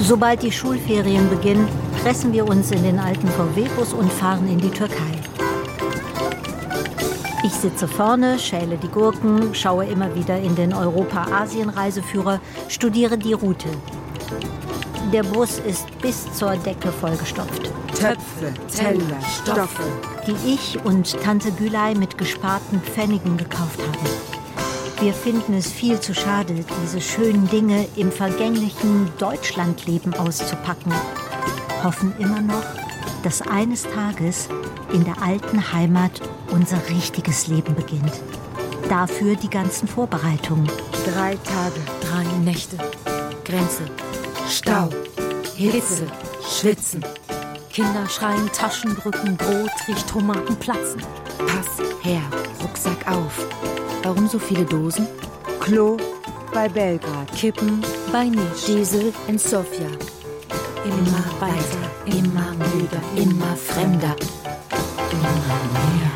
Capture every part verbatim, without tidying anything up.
Sobald die Schulferien beginnen, pressen wir uns in den alten V W-Bus und fahren in die Türkei. Ich sitze vorne, schäle die Gurken, schaue immer wieder in den Europa-Asien-Reiseführer, studiere die Route. Der Bus ist bis zur Decke vollgestopft. Töpfe, Teller, Stoffe, die ich und Tante Gülay mit gesparten Pfennigen gekauft haben. Wir finden es viel zu schade, diese schönen Dinge im vergänglichen Deutschlandleben auszupacken. Hoffen immer noch, dass eines Tages in der alten Heimat unser richtiges Leben beginnt. Dafür die ganzen Vorbereitungen. Drei Tage, drei Nächte, Grenze, Stau, Hitze, Schwitzen. Kinder schreien, Taschen drücken, Brot riecht, Tomaten platzen. Pass her, Rucksack auf. Warum so viele Dosen? Klo bei Belgrad. Kippen bei Nisch. Diesel in Sofia. Immer weiter, immer müder, immer fremder. Immer mehr.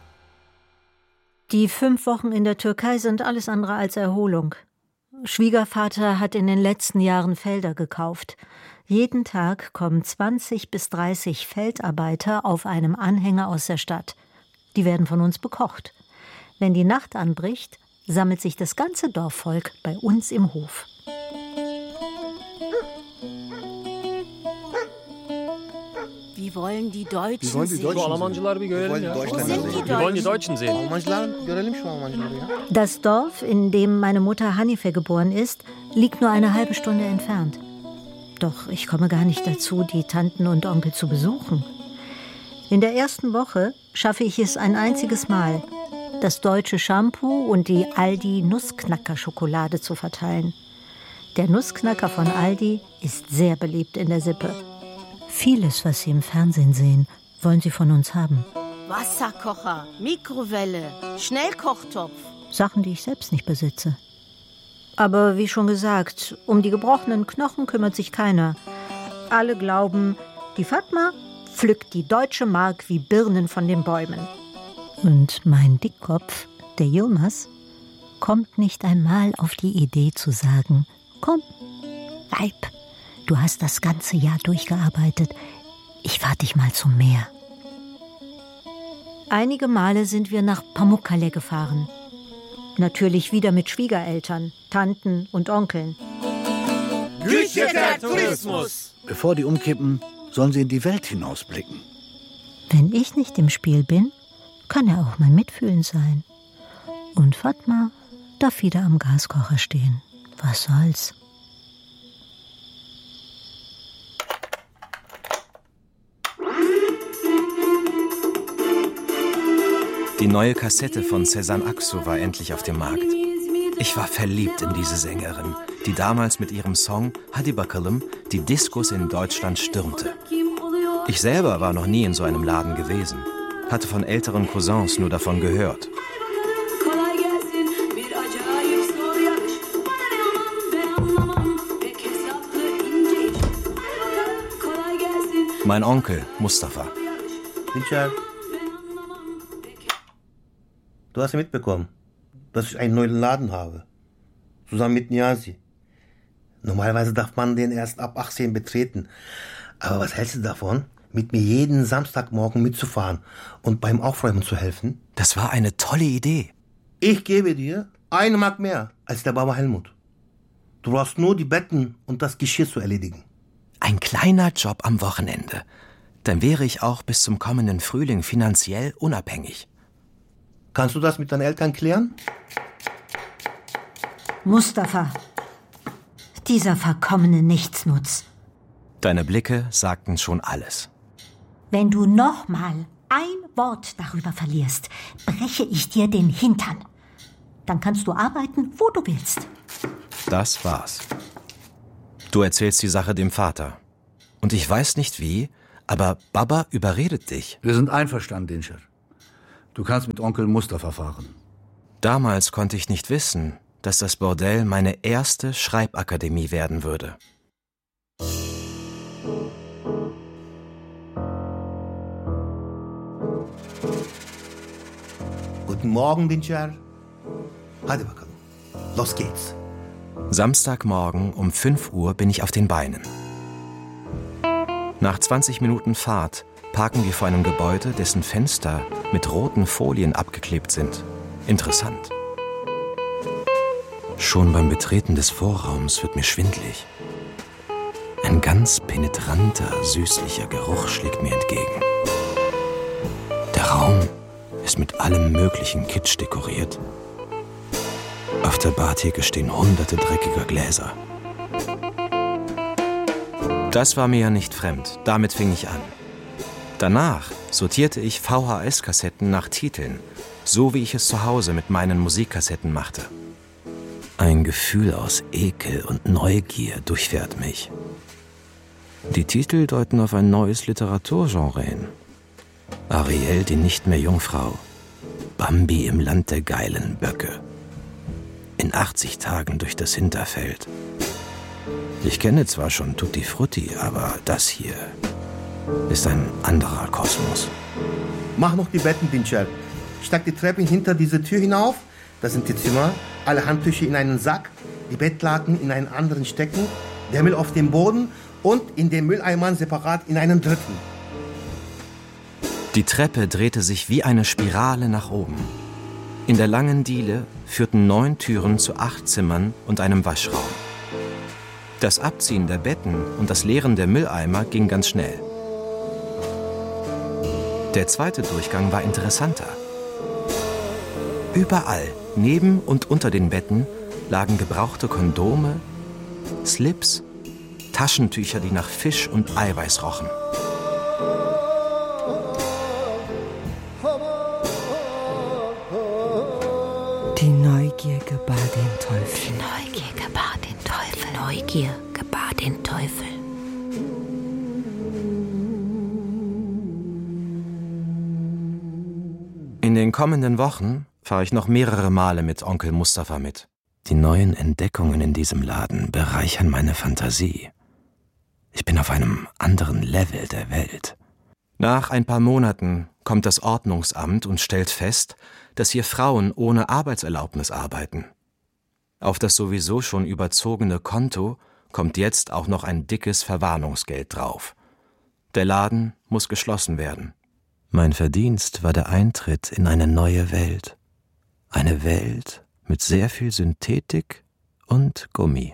Die fünf Wochen in der Türkei sind alles andere als Erholung. Schwiegervater hat in den letzten Jahren Felder gekauft. Jeden Tag kommen zwanzig bis dreißig Feldarbeiter auf einem Anhänger aus der Stadt. Die werden von uns bekocht. Wenn die Nacht anbricht, sammelt sich das ganze Dorfvolk bei uns im Hof. Wir wollen die Deutschen Wir wollen die sehen. Deutschen Almancılar bir görelim ya. Wo sind die Wir wollen die Deutschen? Deutschen sehen. Almancılar görelim şu Almancıları ya. Das Dorf, in dem meine Mutter Hanife geboren ist, liegt nur eine halbe Stunde entfernt. Doch ich komme gar nicht dazu, die Tanten und Onkel zu besuchen. In der ersten Woche schaffe ich es ein einziges Mal, das deutsche Shampoo und die Aldi-Nussknacker-Schokolade zu verteilen. Der Nussknacker von Aldi ist sehr beliebt in der Sippe. Vieles, was Sie im Fernsehen sehen, wollen Sie von uns haben. Wasserkocher, Mikrowelle, Schnellkochtopf. Sachen, die ich selbst nicht besitze. Aber wie schon gesagt, um die gebrochenen Knochen kümmert sich keiner. Alle glauben, die Fatma pflückt die deutsche Mark wie Birnen von den Bäumen. Und mein Dickkopf, der Yilmaz, kommt nicht einmal auf die Idee zu sagen, komm, Weib, du hast das ganze Jahr durchgearbeitet, ich fahr dich mal zum Meer. Einige Male sind wir nach Pamukkale gefahren. Natürlich wieder mit Schwiegereltern, Tanten und Onkeln. Küche der Tourismus! Bevor die umkippen, sollen sie in die Welt hinausblicken. Wenn ich nicht im Spiel bin, kann er auch mein Mitfühlen sein. Und Fatma darf wieder am Gaskocher stehen. Was soll's? Die neue Kassette von Sezen Aksu war endlich auf dem Markt. Ich war verliebt in diese Sängerin, die damals mit ihrem Song Hadi Bakalım die Diskos in Deutschland stürmte. Ich selber war noch nie in so einem Laden gewesen, hatte von älteren Cousins nur davon gehört. Mein Onkel, Mustafa. Richard, du hast ja mitbekommen, dass ich einen neuen Laden habe. Zusammen mit Niazi. Normalerweise darf man den erst ab achtzehn betreten. Aber was hältst du davon, mit mir jeden Samstagmorgen mitzufahren und beim Aufräumen zu helfen? Das war eine tolle Idee. Ich gebe dir eine Mark mehr als der Baba Helmut. Du brauchst nur die Betten und das Geschirr zu erledigen. Ein kleiner Job am Wochenende. Dann wäre ich auch bis zum kommenden Frühling finanziell unabhängig. Kannst du das mit deinen Eltern klären? Mustafa, dieser verkommene Nichtsnutz. Deine Blicke sagten schon alles. Wenn du noch mal ein Wort darüber verlierst, breche ich dir den Hintern. Dann kannst du arbeiten, wo du willst. Das war's. Du erzählst die Sache dem Vater. Und ich weiß nicht wie, aber Baba überredet dich. Wir sind einverstanden, Dinçer. Du kannst mit Onkel Mustafa fahren. Damals konnte ich nicht wissen, dass das Bordell meine erste Schreibakademie werden würde. Guten Morgen, Dinçer. Hadi bakalım. Los geht's. Samstagmorgen um fünf Uhr bin ich auf den Beinen. Nach zwanzig Minuten Fahrt parken wir vor einem Gebäude, dessen Fenster mit roten Folien abgeklebt sind. Interessant. Schon beim Betreten des Vorraums wird mir schwindlig. Ein ganz penetranter, süßlicher Geruch schlägt mir entgegen. Der Raum ist mit allem möglichen Kitsch dekoriert. Auf der Bartheke stehen hunderte dreckiger Gläser. Das war mir ja nicht fremd, damit fing ich an. Danach sortierte ich V H S-Kassetten nach Titeln, so wie ich es zu Hause mit meinen Musikkassetten machte. Ein Gefühl aus Ekel und Neugier durchfährt mich. Die Titel deuten auf ein neues Literaturgenre hin. Ariel, die nicht mehr Jungfrau. Bambi im Land der geilen Böcke. In achtzig Tagen durch das Hinterfeld. Ich kenne zwar schon Tutti Frutti, aber das hier ist ein anderer Kosmos. Mach noch die Betten, Dincher. Steig die Treppe hinter diese Tür hinauf. Das sind die Zimmer. Alle Handtücher in einen Sack. Die Bettlaken in einen anderen stecken. Der Müll auf dem Boden und in den Mülleimern separat in einen dritten. Die Treppe drehte sich wie eine Spirale nach oben. In der langen Diele führten neun Türen zu acht Zimmern und einem Waschraum. Das Abziehen der Betten und das Leeren der Mülleimer ging ganz schnell. Der zweite Durchgang war interessanter. Überall, neben und unter den Betten, lagen gebrauchte Kondome, Slips, Taschentücher, die nach Fisch und Eiweiß rochen. Die Neugier gebar den Teufel. Neugier gebar den Teufel. Neugier gebar den Teufel. In den kommenden Wochen fahre ich noch mehrere Male mit Onkel Mustafa mit. Die neuen Entdeckungen in diesem Laden bereichern meine Fantasie. Ich bin auf einem anderen Level der Welt. Nach ein paar Monaten kommt das Ordnungsamt und stellt fest, dass hier Frauen ohne Arbeitserlaubnis arbeiten. Auf das sowieso schon überzogene Konto kommt jetzt auch noch ein dickes Verwarnungsgeld drauf. Der Laden muss geschlossen werden. Mein Verdienst war der Eintritt in eine neue Welt. Eine Welt mit sehr viel Synthetik und Gummi.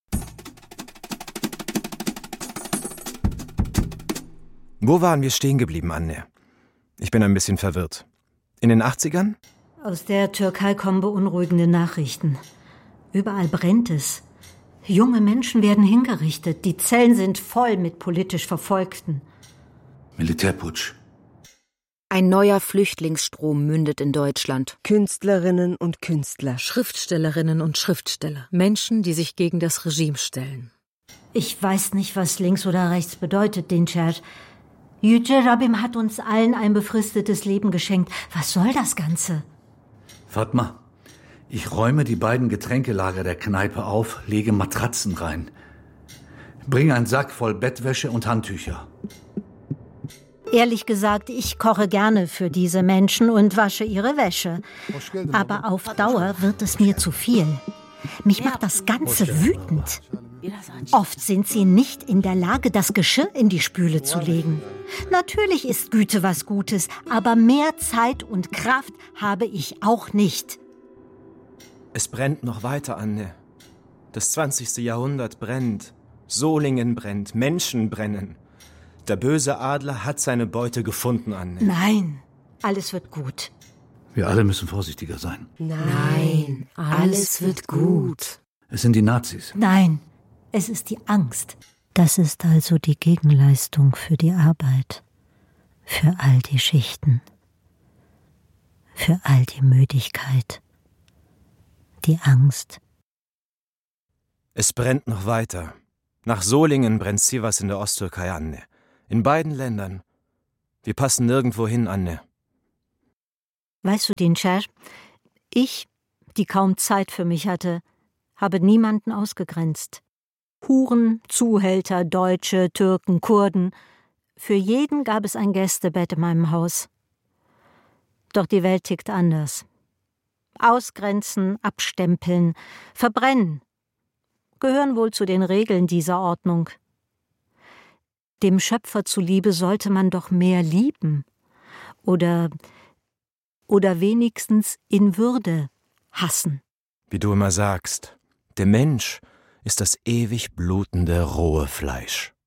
Wo waren wir stehen geblieben, Anne? Ich bin ein bisschen verwirrt. In den achtzigern? Aus der Türkei kommen beunruhigende Nachrichten. Überall brennt es. Junge Menschen werden hingerichtet. Die Zellen sind voll mit politisch Verfolgten. Militärputsch. Ein neuer Flüchtlingsstrom mündet in Deutschland. Künstlerinnen und Künstler. Schriftstellerinnen und Schriftsteller. Menschen, die sich gegen das Regime stellen. Ich weiß nicht, was links oder rechts bedeutet, Dinçer. Yüce Rabbim hat uns allen ein befristetes Leben geschenkt. Was soll das Ganze? Fatma, ich räume die beiden Getränkelager der Kneipe auf, lege Matratzen rein. Bring einen Sack voll Bettwäsche und Handtücher. Ehrlich gesagt, ich koche gerne für diese Menschen und wasche ihre Wäsche. Aber auf Dauer wird es mir zu viel. Mich macht das Ganze wütend. Oft sind sie nicht in der Lage, das Geschirr in die Spüle zu legen. Natürlich ist Güte was Gutes, aber mehr Zeit und Kraft habe ich auch nicht. Es brennt noch weiter, Anne. Das zwanzigste Jahrhundert brennt. Solingen brennt, Menschen brennen. Der böse Adler hat seine Beute gefunden, Anne. Nein, alles wird gut. Wir alle müssen vorsichtiger sein. Nein, alles wird gut. Es sind die Nazis. Nein, es ist die Angst. Das ist also die Gegenleistung für die Arbeit. Für all die Schichten. Für all die Müdigkeit. Die Angst. Es brennt noch weiter. Nach Solingen brennt Sivas in der Osttürkei, Anne. In beiden Ländern. Wir passen nirgendwo hin, Anne. Weißt du, Dinçer, ich, die kaum Zeit für mich hatte, habe niemanden ausgegrenzt. Huren, Zuhälter, Deutsche, Türken, Kurden. Für jeden gab es ein Gästebett in meinem Haus. Doch die Welt tickt anders. Ausgrenzen, abstempeln, verbrennen gehören wohl zu den Regeln dieser Ordnung. Dem Schöpfer zuliebe sollte man doch mehr lieben. Oder, oder wenigstens in Würde hassen. Wie du immer sagst, der Mensch ist das ewig blutende rohe Fleisch.